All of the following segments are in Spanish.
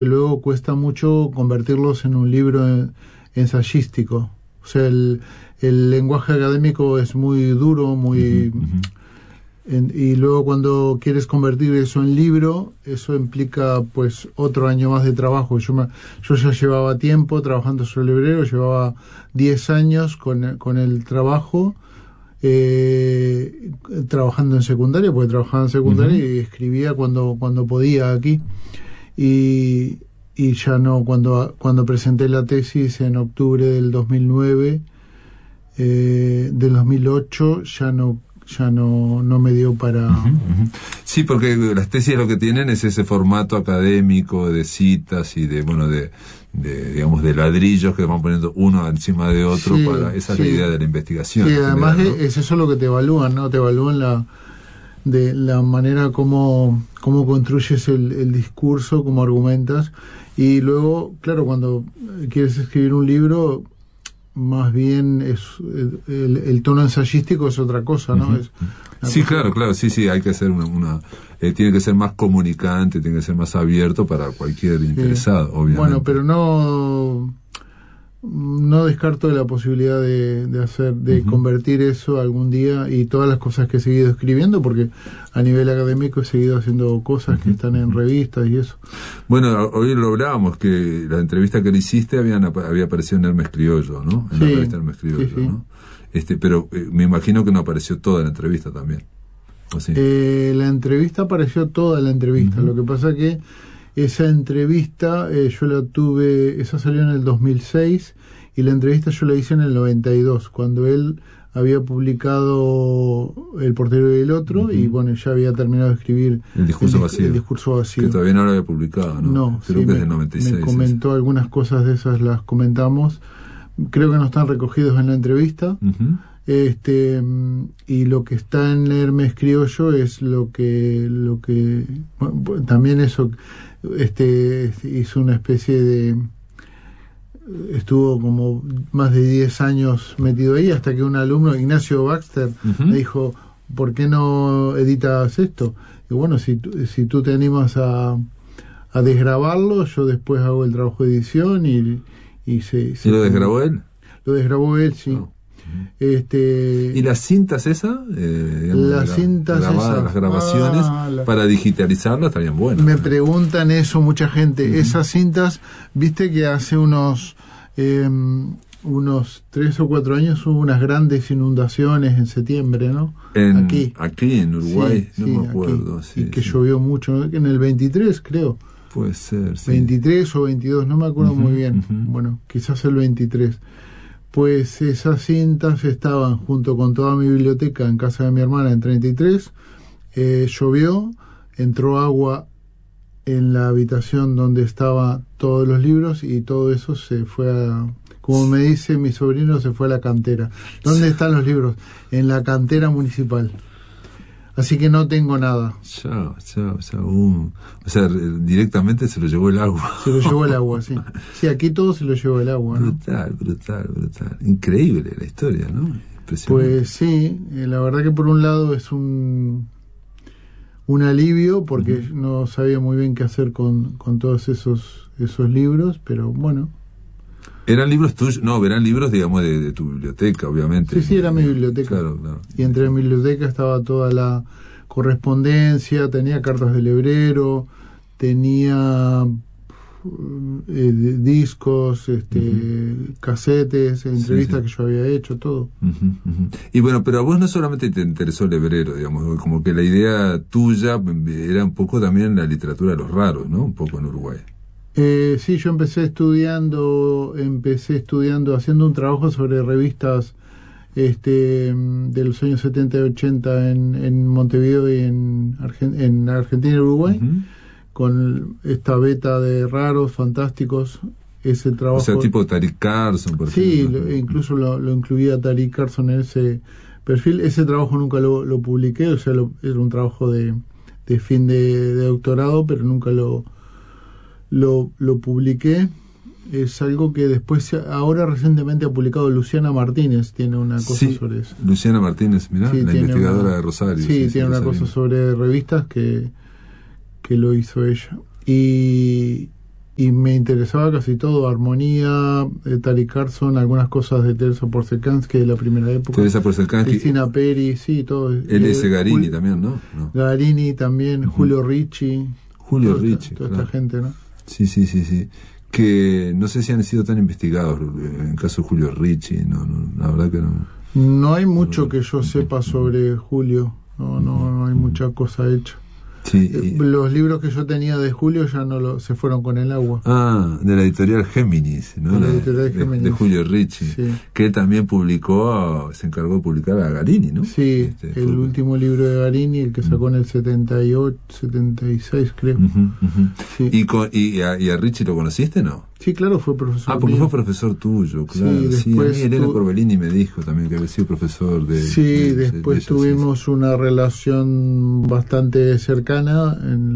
Luego cuesta mucho convertirlos en un libro ensayístico. O sea, el lenguaje académico es muy duro, muy... y luego cuando quieres convertir eso en libro, eso implica pues otro año más de trabajo. Yo ya llevaba tiempo trabajando sobre el hebreo, llevaba 10 años con el trabajo, trabajando en secundaria, porque trabajaba en secundaria y escribía cuando podía aquí. Y ya no, cuando presenté la tesis en octubre del 2009, del 2008, ya no me dio para... Sí, porque las tesis lo que tienen es ese formato académico de citas y de digamos, de ladrillos que van poniendo uno encima de otro. Sí, esa es la idea de la investigación. Sí, además general, ¿no? es eso lo que te evalúan, ¿no? Te evalúan de la manera como construyes el discurso, cómo argumentas. Y luego, claro, cuando quieres escribir un libro, más bien es el tono ensayístico es otra cosa, ¿no? Sí, claro, sí, hay que hacer tiene que ser más comunicante, tiene que ser más abierto para cualquier interesado, obviamente. Bueno, pero no descarto la posibilidad de convertir eso algún día, y todas las cosas que he seguido escribiendo, porque a nivel académico he seguido haciendo cosas que están en revistas y eso. Bueno, hoy lo hablábamos, que la entrevista que le hiciste había aparecido en Hermes Criollo, ¿no? En la revista Hermes Criollo, ¿no? Pero me imagino que no apareció toda la entrevista también, ¿o sí? La entrevista apareció toda la entrevista. Lo que pasa que esa entrevista yo la tuve, esa salió en el 2006, y la entrevista yo la hice en el 92, cuando él había publicado El portero y el otro, y bueno, ya había terminado de escribir El discurso vacío. El discurso vacío. Que todavía no lo había publicado, ¿no? No, creo que es del 96. Me comentó algunas cosas de esas, las comentamos. Creo que no están recogidos en la entrevista. Y lo que está en Hermes Criollo es lo que bueno, también eso hizo una especie de... Estuvo como más de 10 años metido ahí, hasta que un alumno, Ignacio Baxter, me dijo, ¿por qué no editas esto? Y bueno, si tú te animas a desgrabarlo, yo después hago el trabajo de edición y lo desgrabó él? Lo desgrabó él, sí. Oh. ¿Y las cintas esas? Las cintas esas. Las grabaciones para digitalizarlas estarían buenas. Me preguntan eso mucha gente. Esas cintas, viste que hace unos 3 o 4 años hubo unas grandes inundaciones en septiembre, ¿no? Aquí en Uruguay, no me acuerdo. Y que llovió mucho, ¿no? En el 23, creo. Puede ser, sí. 23 o 22, no me acuerdo muy bien. Bueno, quizás el 23. Pues esas cintas estaban junto con toda mi biblioteca en casa de mi hermana en 33. Llovió, entró agua en la habitación donde estaban todos los libros, y todo eso se fue como me dice mi sobrino, se fue a la cantera. ¿Dónde están los libros? En la cantera municipal. Así que no tengo nada. O sea, directamente se lo llevó el agua. Se lo llevó el agua, sí. Sí, aquí todo se lo llevó el agua, ¿no? Brutal. Increíble la historia, ¿no? Impresionante. Pues sí, la verdad que por un lado es un alivio, porque no sabía muy bien qué hacer con todos esos libros, pero bueno. ¿Eran libros tuyos? No, eran libros, digamos, de tu biblioteca, obviamente. Sí, era mi biblioteca. Claro. Y entre mi biblioteca estaba toda la correspondencia, tenía cartas del hebrero, tenía discos, casetes, entrevistas que yo había hecho, todo. Y bueno, pero a vos no solamente te interesó el hebrero, digamos, como que la idea tuya era un poco también la literatura de los raros, ¿no? Un poco en Uruguay. Sí, yo empecé estudiando, haciendo un trabajo sobre revistas de los años 70 y 80 en Montevideo y en Argentina y Uruguay, con esta beta de raros, fantásticos, ese trabajo. O sea, tipo Tariq Carson, por ejemplo. Sí, incluso lo incluía Tariq Carson en ese perfil. Ese trabajo nunca lo publiqué, o sea, era un trabajo de fin de doctorado, pero nunca lo publiqué. Es algo que después, ahora recientemente ha publicado Luciana Martínez, tiene una cosa sobre eso. Luciana Martínez, mirá, la investigadora de Rosario. Sí, tiene una cosa sobre revistas que lo hizo ella. Y y me interesaba casi todo, armonía, Tari Carson, algunas cosas de Teresa Porzekanski de la primera época. Teresa Porzekanski. Cristina Peri, sí, todo. L.S. Garini también, ¿no? Garini también, Julio Ricci. Toda esta gente, ¿no? Sí. Que no sé si han sido tan investigados, en el caso de Julio Ricci, no, la verdad que no. No hay mucho que yo sepa sobre Julio, no hay mucha cosa hecha. Sí, los libros que yo tenía de Julio ya se fueron con el agua. De la editorial Géminis, ¿no? De Julio Ricci, sí. Que él también se encargó de publicar a Garini, ¿no? Sí, el último libro de Garini, el que sacó en el 78, 76 creo. Sí. ¿Y a Ricci lo conociste, no? Sí, claro, fue profesor. Porque fue profesor tuyo, claro. Sí, a mí Elena Corbellini me dijo también que había sido profesor de... Sí, después tuvimos una relación bastante cercana en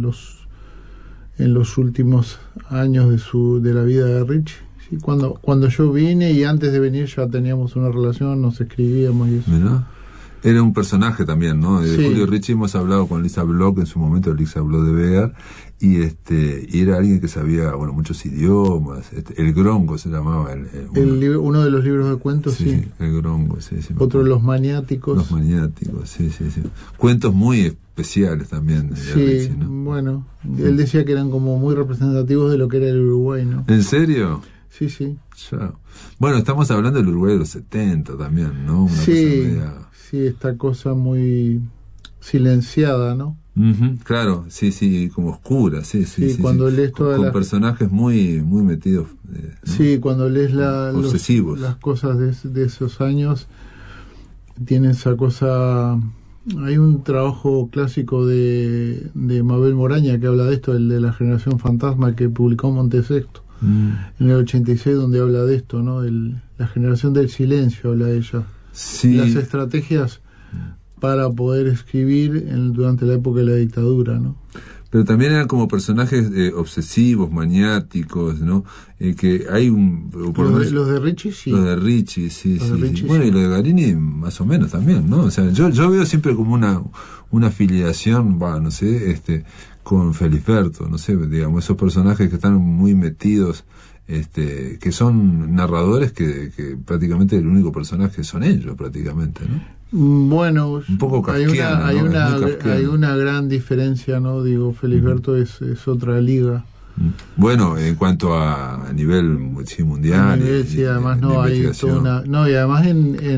los últimos años de la vida de Ricci. Sí, cuando yo vine y antes de venir ya teníamos una relación, nos escribíamos y eso. ¿Mirá? Era un personaje también, ¿no? De Julio Ricci hemos hablado con Lisa Bloch en su momento, Lisa Bloch de Bear, y era alguien que sabía, muchos idiomas. El Grongo se llamaba. Uno de los libros de cuentos, sí. El Grongo, sí. Otro de los maniáticos. Los maniáticos, sí. Cuentos muy especiales también. Ricci, ¿no? Bueno, él decía que eran como muy representativos de lo que era el Uruguay, ¿no? ¿En serio? Sí. Ya. Bueno, estamos hablando del Uruguay de los 70 también, ¿no? Una cosa media... Sí, esta cosa muy silenciada, ¿no? Claro, sí, como oscura, sí. Cuando lees con personajes muy metidos. ¿No? Sí, cuando lees obsesivos. las cosas de esos años, tiene esa cosa... Hay un trabajo clásico de Mabel Moraña que habla de esto, el de la generación fantasma, que publicó Montesecto en el 86, donde habla de esto, ¿no? La generación del silencio, habla de ella. Sí. Las estrategias para poder escribir durante la época de la dictadura, ¿no? Pero también eran como personajes obsesivos, maniáticos, ¿no? Que hay los de Ricci, sí. Los de Ricci, sí. Bueno, sí. y lo de Garini más o menos también, ¿no? O sea, yo veo siempre como una afiliación, no sé, con Felisberto, no sé, digamos, esos personajes que están muy metidos, que son narradores que prácticamente el único personaje son ellos, prácticamente, ¿no? Bueno, un poco kafkiano, hay una gran diferencia, ¿no? Digo, Felisberto es otra liga. Bueno, en cuanto a nivel mundial. Además hay toda una... y además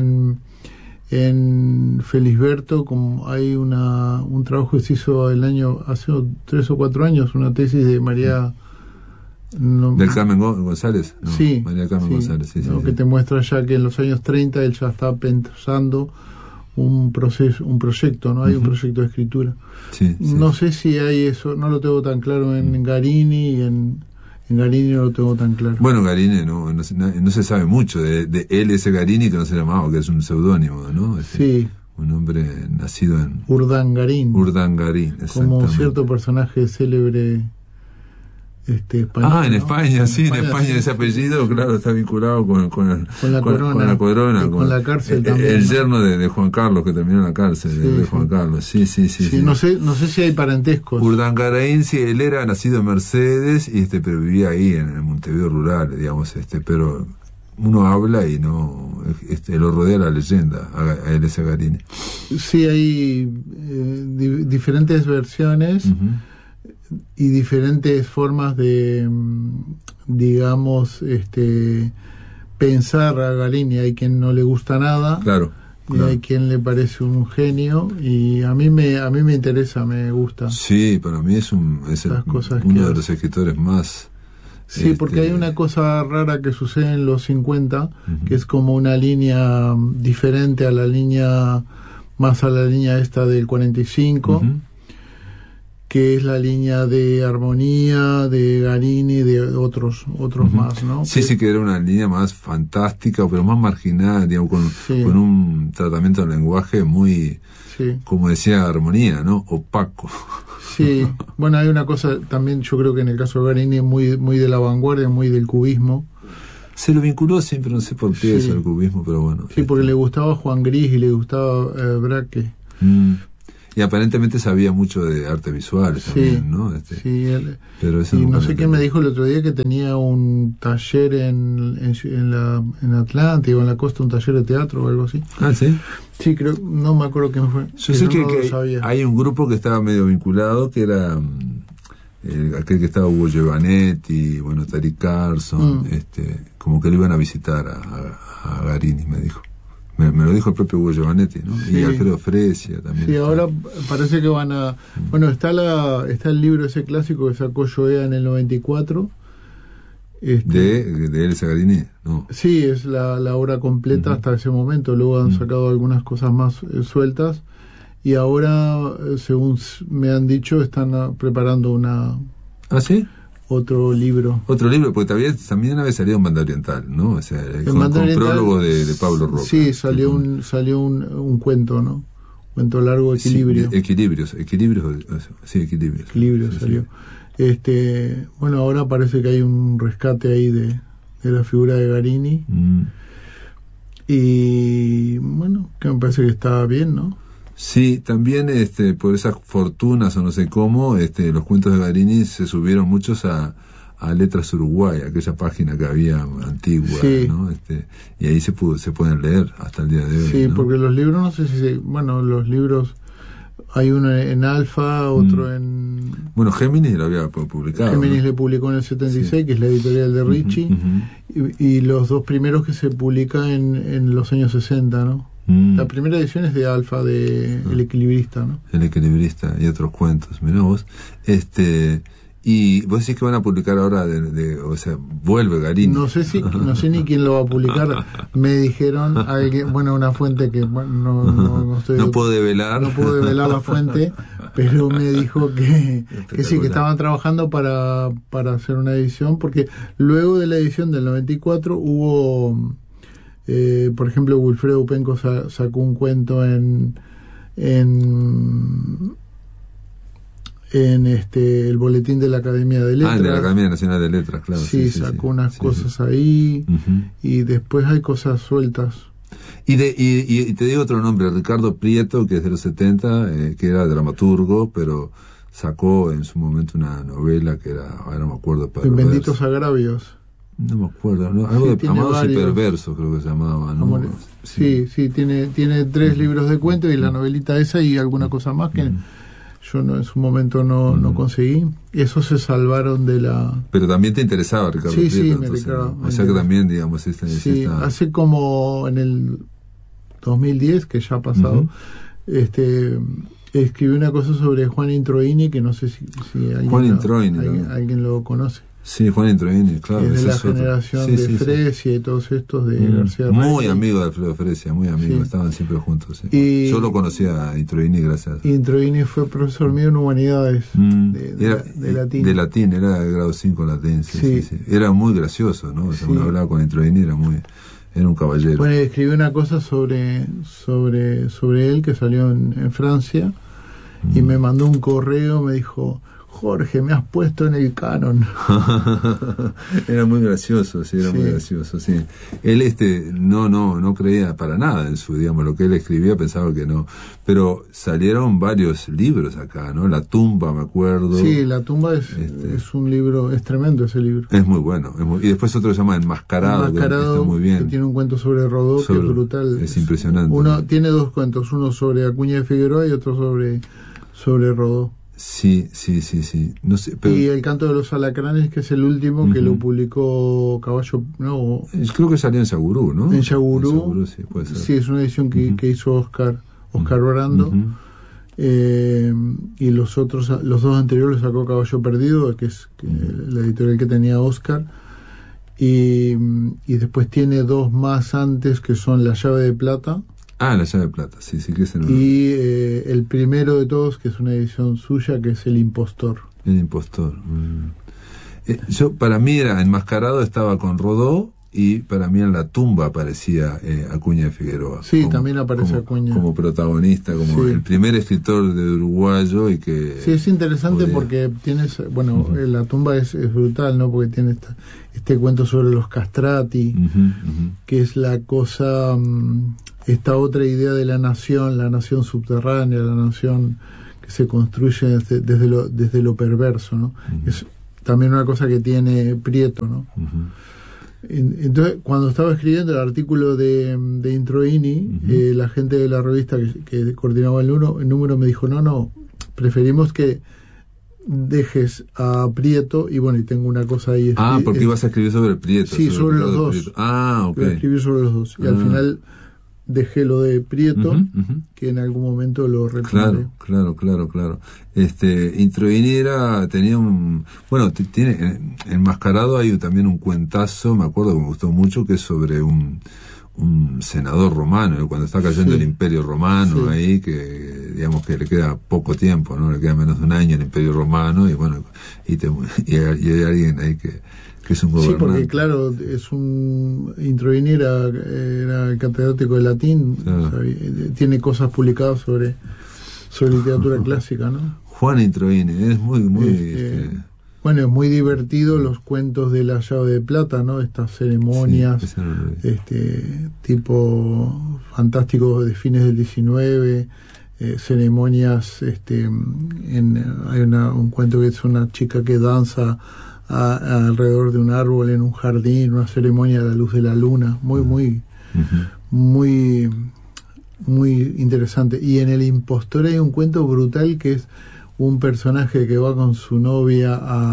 en Felisberto, como hay un trabajo que se hizo hace 3 o 4 años, una tesis de María... ¿Del Carmen González? No, sí. María Carmen González, sí. Que te muestra ya que en los años 30 él ya está pensando un proyecto, ¿no? Hay un proyecto de escritura. Sí. No sé si hay eso, no lo tengo tan claro en Garini, y en Garini no lo tengo tan claro. Bueno, Garini no se sabe mucho de L.S. Garini, que no se llamaba, que es un seudónimo, ¿no? Sí. Un hombre nacido en... Urdangarín, exactamente. Como cierto personaje célebre español. En España, sí, en España ese apellido, claro, está vinculado con la corona, con la cárcel también. El yerno de Juan Carlos, que terminó en la cárcel, de Juan Carlos. Sí. No sé si hay parentescos. Urdangarín, sí, él era nacido en Mercedes, pero vivía ahí en el Montevideo rural, digamos, pero uno habla y no, lo rodea la leyenda a L.S. Garini. Sí, hay diferentes versiones. Y diferentes formas de, digamos, pensar a Garini. Hay quien no le gusta nada, claro. Y hay quien le parece un genio, y a mí me interesa, me gusta. Sí, para mí es uno de los escritores más... Sí, porque hay una cosa rara que sucede en los 50, que es como una línea diferente a la línea esta del 45, que es la línea de armonía de Garini, de otros más, ¿no? Sí, que era una línea más fantástica, pero más marginal, digamos, con un tratamiento del lenguaje muy, como decía Armonía, ¿no? Opaco. Sí, bueno, hay una cosa también, yo creo que en el caso de Garini, muy de la vanguardia, muy del cubismo. Se lo vinculó siempre, no sé por qué eso, el cubismo, pero bueno. Sí, porque le gustaba Juan Gris y le gustaba Braque. Y aparentemente sabía mucho de artes visuales también, ¿no? Sí, pero eso y no sé quién me dijo el otro día que tenía un taller en Atlanta o en la costa, un taller de teatro o algo así. Ah, ¿sí? Sí, creo, no me acuerdo quién fue. Yo sé que hay un grupo que estaba medio vinculado, que era aquel que estaba Hugo Giovanetti, bueno, Tariq Carson, como que lo iban a visitar a Garini, me dijo. Me lo dijo el propio Hugo Giovanetti, ¿no? Sí. Y Alfredo Fresia también. Sí, ahora parece que van a... Bueno, está el libro ese clásico que sacó Joea en el 94. ¿De Elsa Garini? No. Sí, es la obra completa hasta ese momento. Luego han sacado algunas cosas más sueltas. Y ahora, según me han dicho, están preparando ¿Ah, sí? Otro libro. Otro libro, porque también había salido en Banda Oriental, ¿no? O sea, con prólogo de Pablo Roca. Sí, salió un cuento, ¿no? Cuento largo, Equilibrio. Sí, Equilibrios, sí, Equilibrios salió. Sí. Bueno, ahora parece que hay un rescate ahí de la figura de Garini. Y bueno, que me parece que está bien, ¿no? Sí, también por esas fortunas o no sé cómo, los cuentos de Garini se subieron muchos a Letras Uruguay, aquella página que había antigua, sí. ¿no? Y ahí se pueden leer hasta el día de hoy. Sí, ¿no? porque los libros, no sé si los libros, hay uno en Alfa, otro en... Bueno, Géminis lo había publicado. Géminis, ¿no? Le publicó en el 76, sí. Que es la editorial de Ricci, y los dos primeros que se publican en los años 60, ¿no? La primera edición es de Alfa, de El Equilibrista, ¿no? El Equilibrista y otros cuentos, mirá vos. Y vos decís que van a publicar ahora, o sea, vuelve Garini. No sé ni quién lo va a publicar. Me dijeron alguien, una fuente que no estoy... No puedo develar. No puedo develar la fuente, pero me dijo que sí, que estaban trabajando para hacer una edición, porque luego de la edición del 94 hubo... por ejemplo, Wilfredo Upenco sacó un cuento en el boletín de la Academia de Letras. De la Academia Nacional de Letras, claro. Sí, sacó unas cosas ahí, y después hay cosas sueltas. Y te digo otro nombre, Ricardo Prieto, que es de los 70, que era dramaturgo, pero sacó en su momento una novela que era, ahora no me acuerdo. Benditos Agravios. No me acuerdo, ¿no? Algo de Amados y Perversos, creo que se llamaba, ¿no? Sí, tiene 3 libros de cuentos y la novelita esa y alguna cosa más que yo en su momento no conseguí. Esos se salvaron de la... Pero también te interesaba, Ricardo Prieto. Sí, me interesaba. O sea que también, digamos, hace como en el 2010, que ya ha pasado, escribí una cosa sobre Juan Introini, que no sé si alguien lo conoce. Sí, Juan Introini, claro. Es de la generación de Fresia y todos estos de García Reyes. Muy amigo de Alfredo Fresia, muy amigo, estaban siempre juntos. Yo lo conocía a Introini gracias. Introini fue profesor mío en Humanidades, de latín. De latín, era de grado 5 latín, sí. Era muy gracioso, ¿no? O sea, uno hablaba con Introini, era un caballero. Bueno, escribí una cosa sobre él que salió en Francia, y me mandó un correo, me dijo... Jorge, me has puesto en el canon. Era muy gracioso, muy gracioso, sí. Él no creía para nada en digamos, lo que él escribía, pensaba que no. Pero salieron varios libros acá, ¿no? La tumba, me acuerdo. Sí, La tumba es un libro, es tremendo ese libro. Es muy bueno. Y después otro se llama Enmascarado, que está muy bien. Que tiene un cuento sobre Rodó, que es brutal. Es impresionante. Tiene 2 cuentos, uno sobre Acuña de Figueroa y otro sobre Rodó. Sí. No sé, pero... Y El canto de los alacranes, que es el último, que lo publicó Caballo... No, creo que salió en Yagurú, ¿no? En Yagurú, sí, puede ser. Sí, es una edición que hizo Oscar Brando. Y los 2 anteriores sacó Caballo Perdido, que es la editorial que tenía Oscar. Y después tiene 2 más antes, que son La llave de plata. La llave de plata, sí, que es y el primero de todos, que es una edición suya, que es El impostor. El impostor. Para mí era Enmascarado, estaba con Rodó, y para mí en la tumba aparecía Acuña de Figueroa. Sí, también aparece Acuña. Como protagonista, como el primer escritor de uruguayo y que... Sí, es interesante porque tienes, bueno, la tumba es brutal, ¿no? Porque tiene este cuento sobre los castrati, que es la cosa, esta otra idea de la nación subterránea, la nación que se construye desde lo perverso, ¿no? Es también una cosa que tiene Prieto, ¿no? Entonces, cuando estaba escribiendo el artículo de Introini, la gente de la revista que coordinaba el número me dijo, no, preferimos que dejes a Prieto, y bueno, y tengo una cosa ahí. Porque ibas a escribir sobre Prieto. Sí, sobre los dos. Ok. Iba a escribir sobre los dos. Y al final dejé lo de Prieto, que en algún momento lo retomé. Claro. Introini tenía tiene Enmascarado hay también un cuentazo, me acuerdo que me gustó mucho, que es sobre un senador romano, cuando está cayendo el Imperio Romano, ahí que digamos que le queda poco tiempo, ¿no? Le queda menos de un año el Imperio Romano, y bueno, y hay alguien ahí que es un gobernante. Sí, porque claro, Introini era catedrático de latín, claro. Tiene cosas publicadas sobre literatura clásica, ¿no? Juan Introini, es muy bueno, es muy divertido los cuentos de la llave de plata, ¿no? Estas ceremonias, tipo fantásticos de fines del 19, ceremonias, hay un cuento que es una chica que danza alrededor de un árbol en un jardín, una ceremonia a la luz de la luna, muy interesante. Y en El Impostor hay un cuento brutal que es un personaje que va con su novia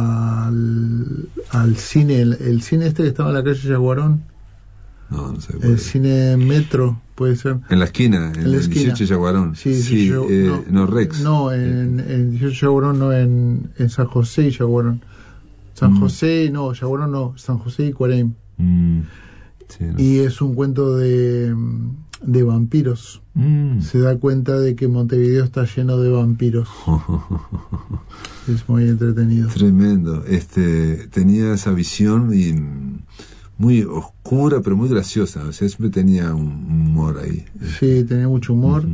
al cine, el cine que estaba en la calle Yaguarón. No sé. El cine Metro, puede ser. En la esquina, en el 18 Yaguarón. Sí, no Rex. No, en 18 Yaguarón, no, en San José y Yaguarón. San José, no, Yaguarón no, San José y Cuarem. Y es un cuento de vampiros. Se da cuenta de que Montevideo está lleno de vampiros. Es muy entretenido. Tremendo. Tenía esa visión muy oscura, pero muy graciosa. O sea, siempre tenía un humor ahí. Sí, tenía mucho humor.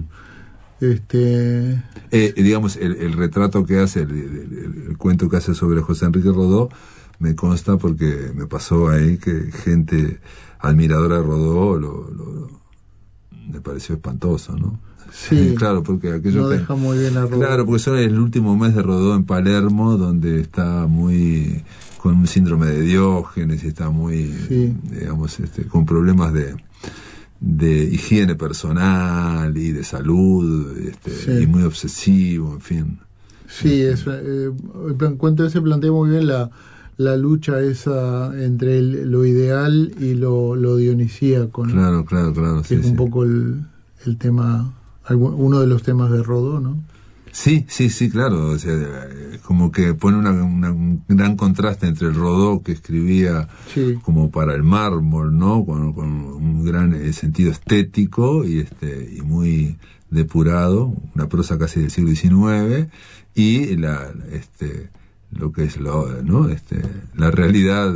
Digamos, el retrato que hace, el cuento que hace sobre José Enrique Rodó, me consta porque me pasó ahí que gente admiradora de Rodó me pareció espantoso, ¿no? Sí, claro, porque aquello no deja muy bien a Rodó. Claro, porque son el último mes de Rodó en Palermo, donde está muy con un síndrome de Diógenes y está muy, digamos, con problemas de higiene personal y de salud, y muy obsesivo, en fin. Sí, el cuento ese plantea muy bien la lucha esa entre lo ideal y lo dionisíaco, ¿no? Claro. Que es un poco el tema, uno de los temas de Rodó, ¿no? Sí, claro. O sea, como que pone un gran contraste entre el Rodó que escribía como para el mármol, ¿no? Con un gran sentido estético y muy depurado, una prosa casi del siglo XIX, y lo que es la realidad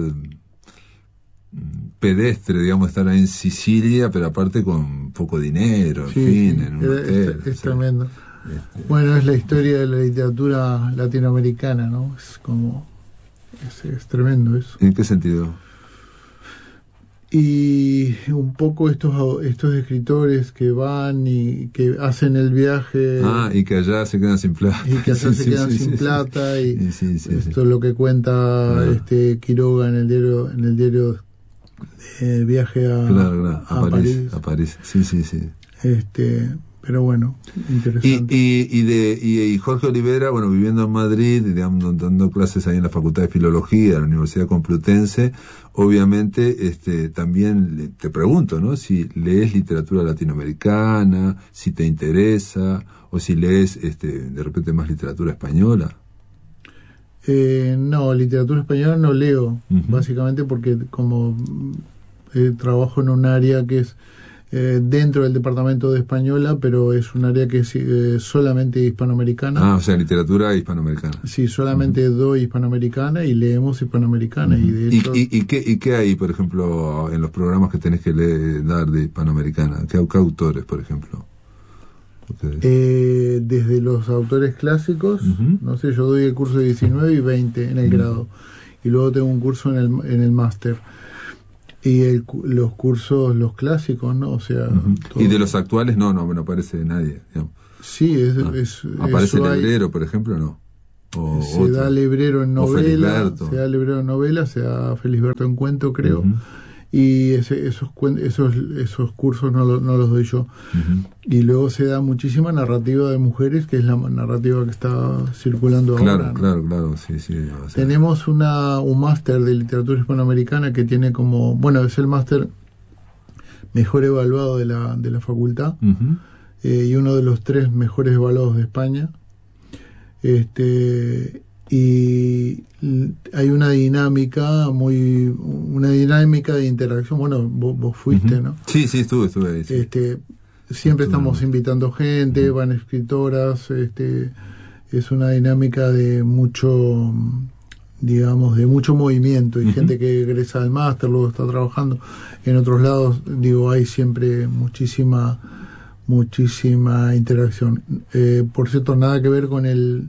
pedestre, digamos, estar ahí en Sicilia, pero aparte con poco dinero, en un hotel. Es tremendo. Bueno, es la historia de la literatura latinoamericana, ¿no? Es como es tremendo eso. ¿En qué sentido? Y un poco estos escritores que van y que hacen el viaje y que allá se quedan sin plata y esto es lo que cuenta Quiroga en el diario Viaje a París. Sí. Pero bueno, interesante. Y Jorge Olivera, bueno, viviendo en Madrid, digamos, dando clases ahí en la Facultad de Filología de la Universidad Complutense, obviamente también te pregunto, ¿no? Si lees literatura latinoamericana, si te interesa, o si lees de repente más literatura española. No, literatura española no leo, básicamente porque como trabajo en un área que es dentro del departamento de Española, pero es un área que es solamente hispanoamericana. O sea, literatura hispanoamericana. Sí, solamente doy hispanoamericana y leemos hispanoamericana. Y de hecho, ¿Y qué hay, por ejemplo, en los programas que tenés que dar de hispanoamericana? ¿Qué autores, por ejemplo? Desde los autores clásicos, no sé, yo doy el curso de 19 y 20 en el grado, y luego tengo un curso en el máster. Y los cursos, los clásicos, ¿no? O sea... ¿Y de los actuales? No aparece nadie, digamos. Sí, ¿Aparece Lebrero, por ejemplo, no? Se da Lebrero en novela, se da Felisberto en cuento, creo. Y esos cursos no los doy yo. Y luego se da muchísima narrativa de mujeres, que es la narrativa que está circulando ahora, ¿no? Claro, sí. O sea. Tenemos un máster de literatura hispanoamericana que tiene como... Bueno, es el máster mejor evaluado de la facultad, y uno de los 3 mejores evaluados de España. Y hay una dinámica de interacción. Bueno, vos fuiste, ¿no? Sí, estuve ahí. Sí. Siempre estamos invitando gente, van escritoras, es una dinámica de mucho, digamos, de mucho movimiento, y gente que egresa del máster, luego está trabajando en otros lados. Digo, hay siempre muchísima interacción. Por cierto, nada que ver con el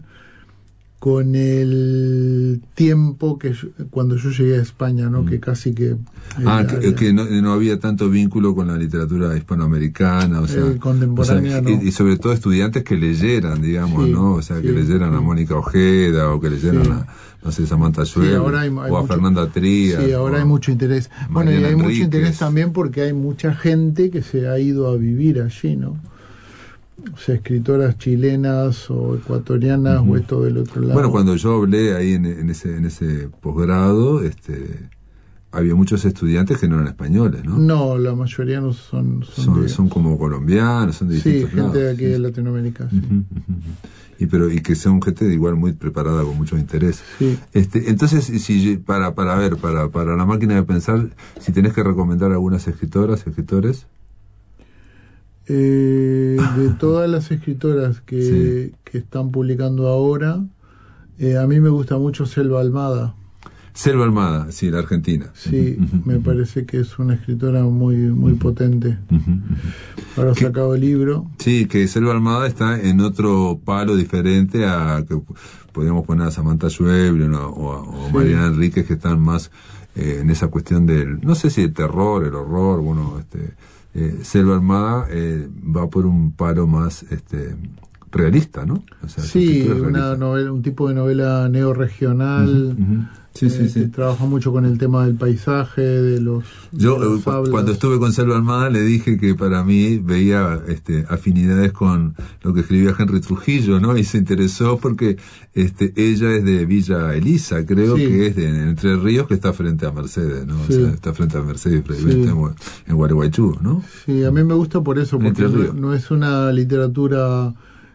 tiempo que cuando yo llegué a España, ¿no? Que casi que... que no había tanto vínculo con la literatura hispanoamericana, o sea... contemporánea, ¿no? Y sobre todo estudiantes que leyeran, digamos, ¿no? O sea, que leyeran a Mónica Ojeda, o que leyeran a, no sé, Samantha Schweblin, o a Fernanda Trías. Sí, ahora hay mucho interés. Bueno, y hay mucho interés también porque hay mucha gente que se ha ido a vivir allí, ¿no? O sea, escritoras chilenas o ecuatorianas, o esto del otro lado. Bueno, cuando yo hablé ahí en ese posgrado, había muchos estudiantes que no eran españoles, ¿no? No, la mayoría no son como colombianos, son de distintos lados. Sí, gente de aquí de Latinoamérica, sí. Y que son gente de igual muy preparada, con mucho interés. Sí. Entonces, si para la máquina de pensar, si tenés que recomendar algunas escritoras, escritores. De todas las escritoras que están publicando ahora, a mí me gusta mucho Selva Almada. Selva Almada, sí, la argentina. Sí, me parece que es una escritora muy potente. Ahora ha sacado el libro. Sí, que Selva Almada está en otro palo diferente a que podríamos poner a Samantha Schweblin o Mariana Enríquez, que están más en esa cuestión del, no sé si el terror, el horror, bueno, Selva Almada va por un palo más realista, ¿no? O sea, sí, una novela, un tipo de novela neorregional. Sí. Trabaja mucho con el tema del paisaje, de los cuando estuve con Selva Almada le dije que para mí veía afinidades con lo que escribía Henry Trujillo, ¿no? Y se interesó porque ella es de Villa Elisa, creo que es de Entre Ríos, que está frente a Mercedes, ¿no? O sea, está frente a Mercedes en Gualeguaychú, ¿no? Sí, a mí me gusta por eso, porque no es una literatura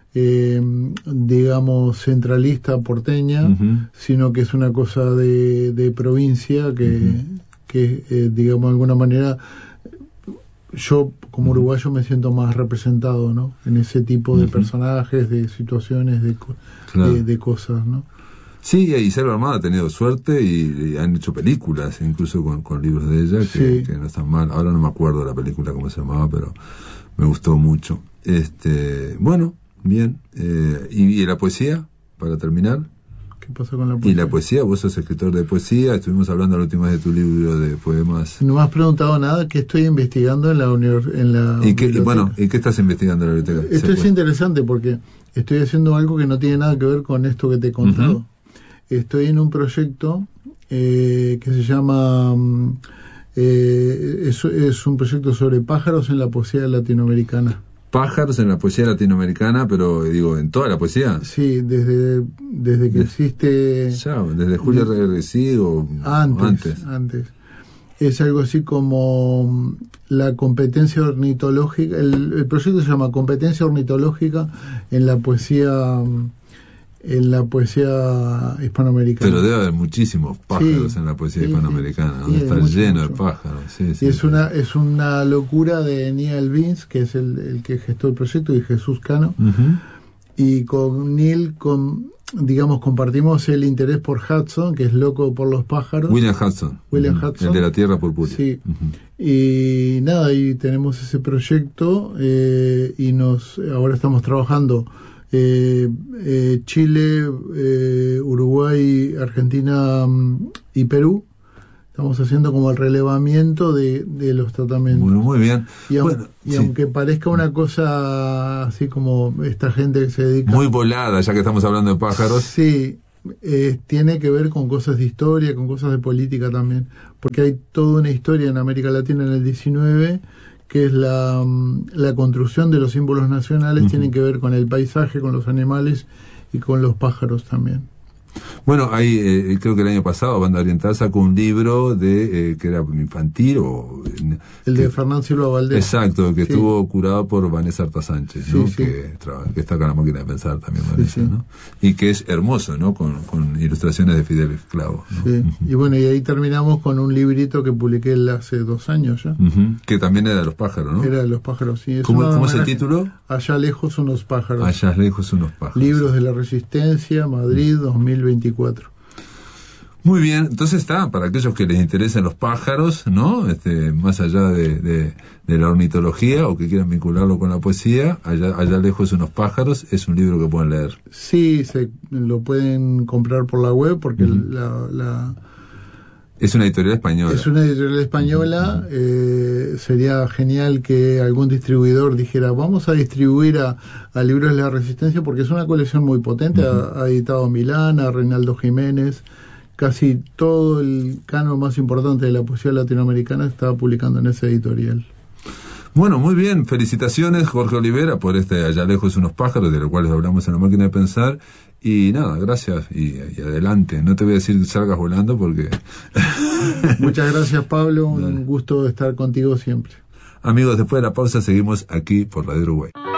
digamos centralista porteña, sino que es una cosa de provincia que digamos de alguna manera yo como uruguayo me siento más representado, ¿no? En ese tipo de personajes, de situaciones, de cosas, ¿no? Sí, y Selva Almada ha tenido suerte y han hecho películas, incluso con libros de ella, que no están mal. Ahora no me acuerdo la película cómo se llamaba, pero me gustó mucho. Bueno, bien. ¿Y la poesía, para terminar? ¿Qué pasa con la poesía? ¿Y la poesía? Vos sos escritor de poesía, estuvimos hablando la última vez de tu libro de poemas. No me has preguntado nada, ¿qué estoy investigando en la universidad? ¿Y qué estás investigando en la biblioteca? Esto es interesante porque estoy haciendo algo que no tiene nada que ver con esto que te he contado. Estoy en un proyecto que se llama... es un proyecto sobre pájaros en la poesía latinoamericana. Pájaros en la poesía latinoamericana, pero digo, ¿en toda la poesía? Sí, desde que existe... Ya, desde Julia Regresi o antes. Es algo así como la competencia ornitológica. El proyecto se llama Competencia Ornitológica en la poesía la poesía hispanoamericana. Pero debe haber muchísimos pájaros en la poesía hispanoamericana, donde está lleno de pájaros. Y es una locura de Neal Vince, que es el que gestó el proyecto, y Jesús Cano. Y con Neal, compartimos el interés por Hudson, que es loco por los pájaros. William Hudson. El de la Tierra Purpúrea. Sí. Y nada, y tenemos ese proyecto, y ahora estamos trabajando Chile, Uruguay, Argentina y Perú. Estamos haciendo como el relevamiento de los tratamientos. Bueno, muy bien. Y aunque parezca una cosa así como esta gente que se dedica... Muy volada, ya que estamos hablando de pájaros. Sí, tiene que ver con cosas de historia, con cosas de política también. Porque hay toda una historia en América Latina en el 19, que es la construcción de los símbolos nacionales, tienen que ver con el paisaje, con los animales y con los pájaros también. Bueno, ahí creo que el año pasado Banda Oriental sacó un libro que era infantil el de Fernán Silva Valdés. Exacto, que estuvo curado por Vanessa Arta Sánchez, ¿no? Que está con La Máquina de Pensar también, Vanessa, ¿no? Y que es hermoso, ¿no? Con ilustraciones de Fidel Esclavo, ¿no? Sí. Y bueno, y ahí terminamos con un librito que publiqué hace 2 años ya. Que también era de los pájaros, ¿no? Era de los pájaros, sí. ¿Cómo es el título? Allá lejos unos pájaros. Allá lejos unos pájaros. Libros de la Resistencia, Madrid, 2024. Muy bien, entonces está, para aquellos que les interesen los pájaros, ¿no? Más allá de la ornitología o que quieran vincularlo con la poesía, allá lejos unos pájaros, es un libro que pueden leer. Sí, lo pueden comprar por la web porque es una editorial española. Es una editorial española. Sería genial que algún distribuidor dijera, vamos a distribuir a Libros de la Resistencia, porque es una colección muy potente. Ha editado Milán, a Reinaldo Jiménez. Casi todo el canon más importante de la poesía latinoamericana estaba publicando en esa editorial. Bueno, muy bien. Felicitaciones, Jorge Olivera, por Allá lejos unos pájaros, de los cuales hablamos en La Máquina de Pensar. Y nada, gracias y adelante. No te voy a decir que salgas volando porque... Muchas gracias, Pablo. Un gusto estar contigo siempre. Amigos, después de la pausa seguimos aquí por Radio Uruguay.